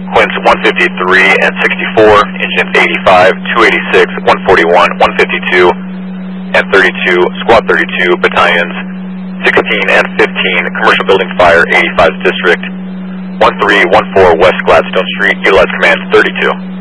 Quince 153 and 64, Engines 85, 286, 141, 152, and 32, Squad 32, Battalions 16 and 15, Commercial Building Fire, 85th District, 1314 West Gladstone Street, utilize command 32.